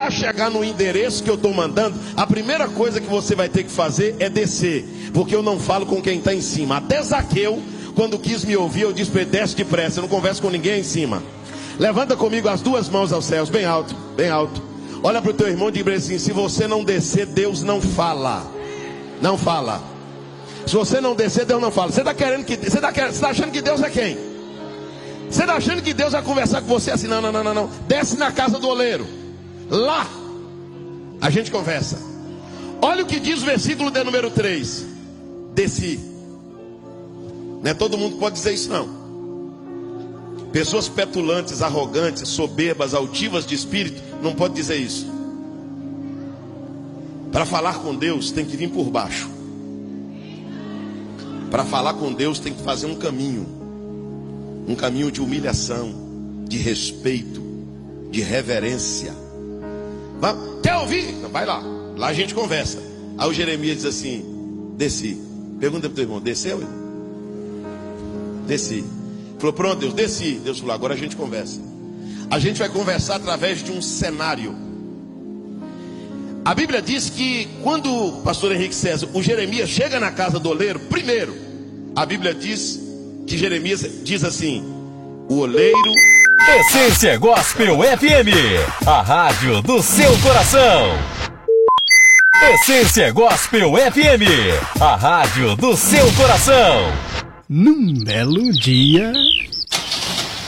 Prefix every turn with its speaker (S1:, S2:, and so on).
S1: para chegar no endereço que eu estou mandando, a primeira coisa que você vai ter que fazer é descer, porque eu não falo com quem está em cima. Até Zaqueu, quando quis me ouvir, eu disse para ele: desce depressa, eu não converso com ninguém em cima. Levanta comigo as duas mãos aos céus, bem alto, bem alto. Olha para o teu irmão e diz assim: se você não descer, Deus não fala. Não fala. Se você não descer, Deus não fala. Você está achando que Deus é quem? Você está achando que Deus vai conversar com você assim? Não, não, não, não, não. Desce na casa do oleiro. Lá a gente conversa. Olha o que diz o versículo de número 3. Desci. Não é todo mundo que pode dizer isso, não. Pessoas petulantes, arrogantes, soberbas, altivas de espírito não pode dizer isso. Para falar com Deus tem que vir por baixo. Para falar com Deus tem que fazer um caminho de humilhação, de respeito, de reverência. Quer ouvir? Não, vai lá. Lá a gente conversa. Aí o Jeremias diz assim: desci. Pergunta para o teu irmão: desceu? Desci. Falou: pronto, Deus, desci. Deus falou: agora a gente conversa. A gente vai conversar através de um cenário. A Bíblia diz que quando o pastor Henrique César, o Jeremias chega na casa do oleiro, primeiro, a Bíblia diz que Jeremias diz assim: o oleiro...
S2: Essência Gospel FM, a rádio do seu coração. Essência Gospel FM, a rádio do seu coração.
S3: Num belo dia...